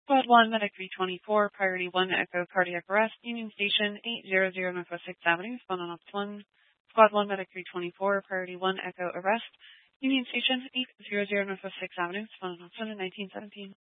Squad 1, Medic 324, Priority 1, Echo Cardiac Arrest, Union Station, 800 Northwest 6th Avenue, phone on Ops 1. Squad 1, Medic 324, Priority 1, Echo Arrest, Union Station, 800 Northwest 6th Avenue, phone on Ops 1 in 1917.